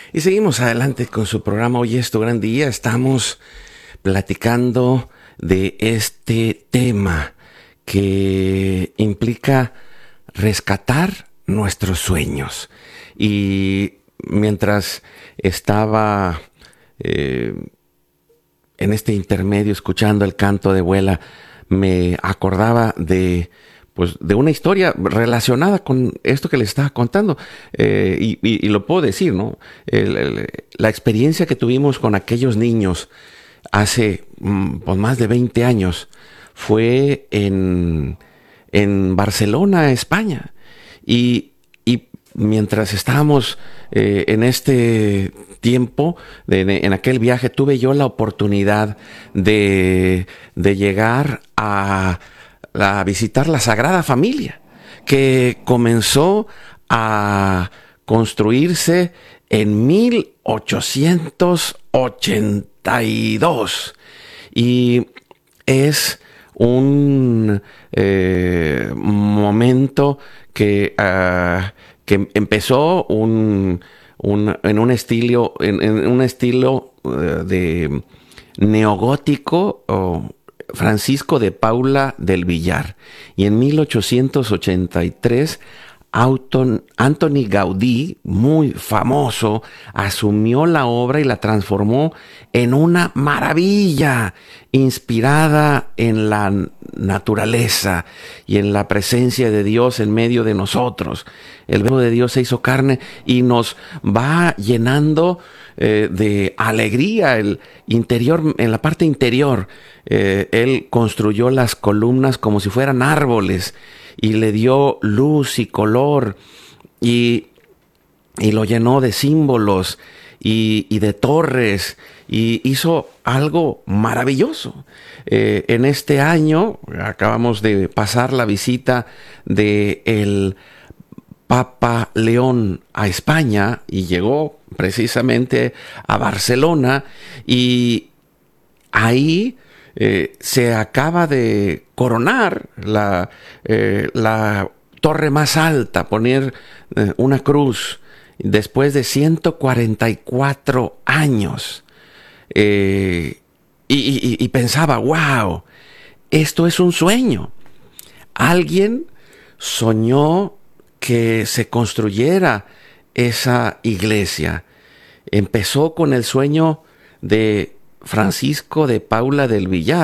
Y seguimos adelante con su programa. Hoy es tu gran día. Estamos platicando de este tema que implica rescatar nuestros sueños. Y mientras estaba en este intermedio escuchando el canto de Vuela, me acordaba de una historia relacionada con esto que les estaba contando. Y lo puedo decir, ¿no? La experiencia que tuvimos con aquellos niños hace pues más de 20 años fue en Barcelona, España. Y mientras estábamos en este tiempo, en aquel viaje, tuve yo la oportunidad de llegar a visitar la Sagrada Familia, que comenzó a construirse en 1882 y es un momento que empezó en un estilo, en un estilo de neogótico Francisco de Paula del Villar. Y en 1883 Antoni Gaudí, muy famoso, asumió la obra y la transformó en una maravilla, inspirada en la naturaleza y en la presencia de Dios en medio de nosotros. El Verbo de Dios se hizo carne y nos va llenando de alegría el interior, en la parte interior. Él construyó las columnas como si fueran árboles y le dio luz y color y lo llenó de símbolos y de torres y hizo algo maravilloso. En este año acabamos de pasar la visita de el Papa León a España y llegó precisamente a Barcelona y ahí se acaba de coronar la torre más alta, poner una cruz después de 144 años. Y pensaba, wow, esto es un sueño. Alguien soñó que se construyera esa iglesia. Empezó con el sueño de Francisco de Paula del Villar,